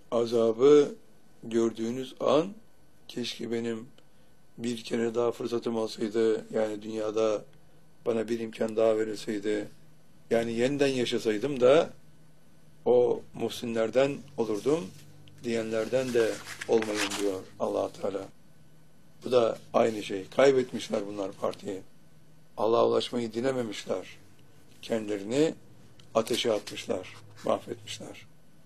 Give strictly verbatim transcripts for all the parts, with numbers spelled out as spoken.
azabı gördüğünüz an keşke benim bir kere daha fırsatım olsaydı, yani dünyada bana bir imkan daha verilseydi, yani yeniden yaşasaydım da o muhsinlerden olurdum diyenlerden de olmayın diyor Allah Teala. Bu da aynı şey. Kaybetmişler bunlar partiyi. Allah'a ulaşmayı dilememişler. Kendilerini ateşe atmışlar, mahvetmişler.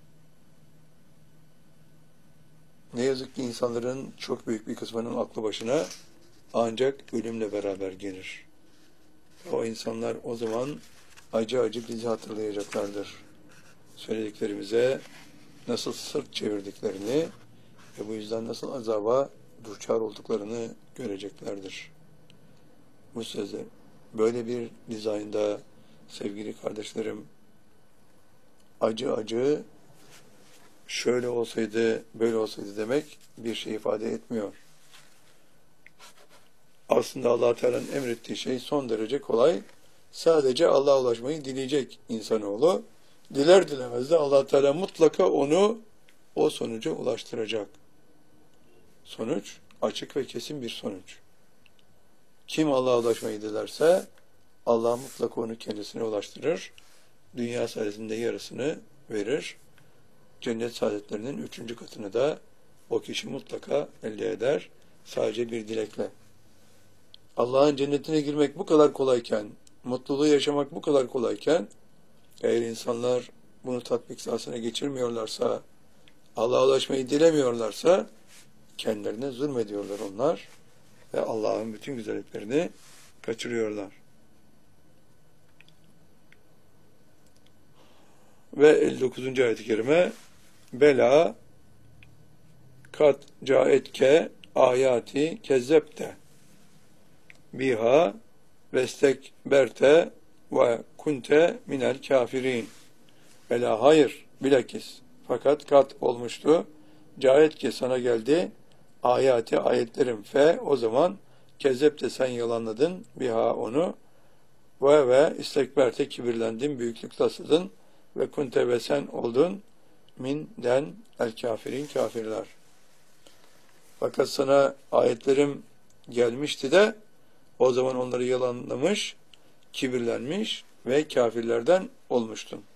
Ne yazık ki insanların çok büyük bir kısmının aklı başına ancak ölümle beraber gelir. O insanlar o zaman acı acı bizi hatırlayacaklardır. Söylediklerimize nasıl sırt çevirdiklerini ve bu yüzden nasıl azaba duçar olduklarını göreceklerdir. Bu sözde böyle bir dizaynda sevgili kardeşlerim, acı acı şöyle olsaydı, böyle olsaydı demek bir şey ifade etmiyor. Aslında Allah Teala'nın emrettiği şey son derece kolay. Sadece Allah'a ulaşmayı dileyecek insanoğlu. Diler dilemez de Allah Teala mutlaka onu o sonuca ulaştıracak. Sonuç açık ve kesin bir sonuç. Kim Allah'a ulaşmayı dilerse Allah mutlaka onu kendisine ulaştırır. Dünya saadetinde yarısını verir. Cennet saadetlerinin üçüncü katını da o kişi mutlaka elde eder. Sadece bir dilekle. Allah'ın cennetine girmek bu kadar kolayken, mutluluğu yaşamak bu kadar kolayken, eğer insanlar bunu tatbik sahasına geçirmiyorlarsa, Allah'a ulaşmayı dilemiyorlarsa, kendilerine zulmediyorlar onlar ve Allah'ın bütün güzelliklerini kaçırıyorlar. Ve elli dokuzuncu ayet-i kerime Bela kat caetke ayati kezzepte biha vestekberte ve kunte minel kafirin. Bela hayır, bilakis, fakat kat olmuştu. Caetke sana geldi, ayati ayetlerim fe, o zaman kezzepte sen yalanladın, biha onu, ve ve istekberte kibirlendin, büyüklük tasladın, ve kunte ve sen oldun, minden el kafirin kafirler. Fakat sana ayetlerim gelmişti de o zaman onları yalanlamış, kibirlenmiş ve kafirlerden olmuştun.